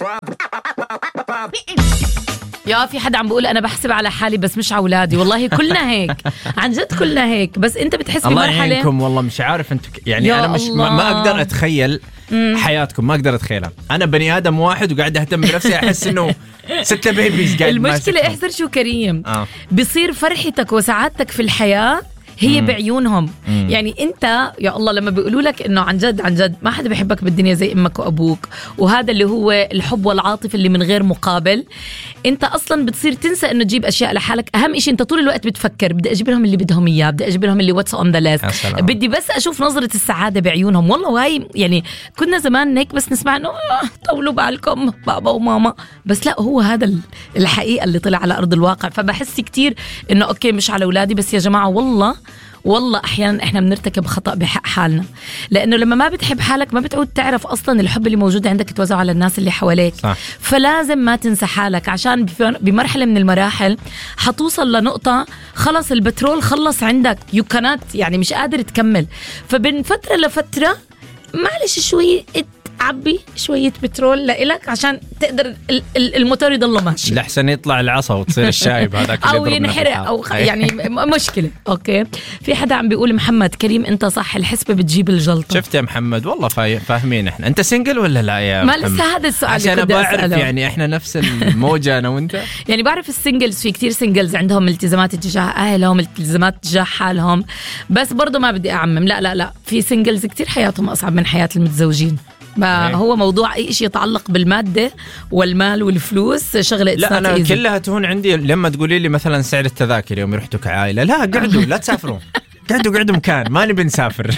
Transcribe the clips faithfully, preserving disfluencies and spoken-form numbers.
يا في حد عم بقول أنا بحسب على حالي بس مش على أولادي. والله كلنا هيك، عن جد كلنا هيك. بس أنت بتحس الله بمرحلة يعينكم والله مش عارف أنتم يعني أنا مش ما, ما أقدر أتخيل مم. حياتكم، ما أقدر أتخيلها. أنا بني آدم واحد وقاعد أهتم بنفسي، أحس إنه ستة بيبيز قاعد. المشكلة احذر شو كريم آه. بصير فرحتك وسعادتك في الحياة هي مم. بعيونهم. مم. يعني انت يا الله لما بيقولوا لك انه عن جد عن جد ما حدا بيحبك بالدنيا زي امك وابوك، وهذا اللي هو الحب والعاطفه اللي من غير مقابل، انت اصلا بتصير تنسى انه تجيب اشياء لحالك. اهم شيء انت طول الوقت بتفكر بدي اجيب لهم اللي بدهم اياه، بدي اجيب لهم اللي واتس اون ذا ليست، بدي بس اشوف نظره السعاده بعيونهم. والله وهي يعني كنا زمان هيك بس نسمع انه طولوا بالكم بابا وماما، بس لا هو هذا الحقيقه اللي طلع على ارض الواقع. فبحس كتير انه اوكي مش على اولادي بس، يا جماعه والله والله أحيانا إحنا بنرتكب خطأ بحق حالنا، لأنه لما ما بتحب حالك ما بتعود تعرف أصلا الحب اللي موجود عندك توزعه على الناس اللي حواليك. صح. فلازم ما تنسى حالك، عشان بمرحلة من المراحل حتوصل لنقطة خلص البترول خلص عندك، يو كانت يعني مش قادر تكمل. فبين فترة لفترة معلش شوي عبي شوية بترول لإلك عشان تقدر الموتور يضل ماشي، لحسن يطلع العصا وتصير الشايب هذاك أو ينحرق أو يعني مشكلة. أوكي في حدا عم بيقول محمد كريم أنت صح، الحسبة بتجيب الجلطة. شفت يا محمد والله فاهمين إحنا. أنت سنجل ولا لا يا ما محمد؟ لسه هذا السؤال عشان أنا بعرف يعني إحنا نفس الموجة أنا وأنت. يعني بعرف السنجلز في كتير سنجلز عندهم التزامات تجاه أهلهم، التزامات تجاه حالهم، بس برضو ما بدي أعمم. لا لا لا في سنجلز كتير حياتهم أصعب من حياة المتزوجين. ما هو موضوع أي شيء يتعلق بالمادة والمال والفلوس شغلة. لا أنا إيزي. كلها تهون عندي لما تقولي لي مثلا سعر التذاكر يوم رحتوا كعائلة. لا قعدوا لا تسافروا، قعدوا قعدوا مكان ما نبي نسافر.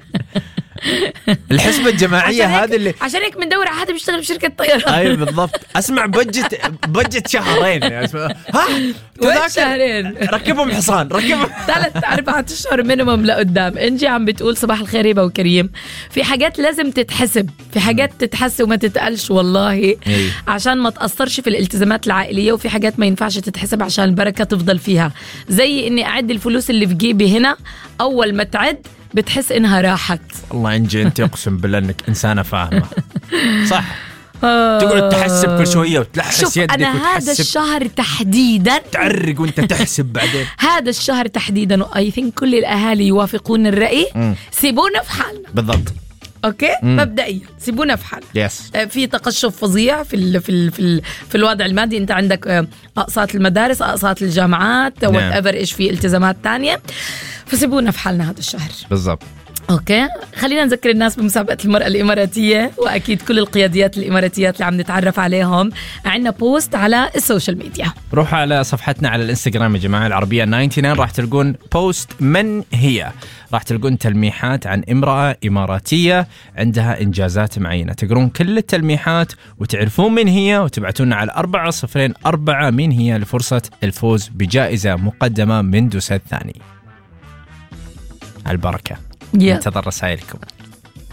الحسبة الجماعية هذه اللي عشان هيك بندور على حدا بيشتغل بشركة طيران. أيوة بالضبط. أسمع بجت بجت شهرين يعني أسمع ها شهرين ركبهم حصان ركبهم ثلاث أربعة أشهر مينيمم لقدام. إنجي عم بتقول صباح الخير هبة وكريم، في حاجات لازم تتحسب، في حاجات تتحسب وما تتقلش والله عشان ما تأثرش في الالتزامات العائلية، وفي حاجات ما ينفعش تتحسب عشان البركة تفضل فيها. زي إني أعد الفلوس اللي في جيبي هنا، أول ما تعد بتحس إنها راحت. الله إنجي أنت أقسم بالله إنك إنسانة فاهمة. صح. تقول تحسب كل شوية وتلحس يدك أنا وتحسب. هذا الشهر تحديدا تعرق وانت تحسب بعدين. هذا الشهر تحديدا وآي ثينك كل الأهالي يوافقون الرأي. م. سيبونا في حالنا. بالضبط. اوكي م. مبدئيا سيبونا في حال. يس. في تقشف فظيع في ال في ال في, ال في الوضع المادي. انت عندك اقساط المدارس، اقساط الجامعات، وات ايفر ايش في التزامات تانية، فسيبونا في حالنا هذا الشهر. بالضبط. اوكي خلينا نذكر الناس بمسابقة المرأة الإماراتية، واكيد كل القياديات الإماراتيات اللي عم نتعرف عليهم عندنا بوست على السوشيال ميديا. روحوا على صفحتنا على الانستغرام يا جماعة العربية تسعة وتسعين، راح تلقون بوست من هي، راح تلقون تلميحات عن امرأة إماراتية عندها إنجازات معينة، تقرون كل التلميحات وتعرفون من هي وتبعتونا على أربعة صفرين أربعة من هي لفرصة الفوز بجائزة مقدمة من دوسات ثاني. البركة. Yeah. انتظر رسائلكم.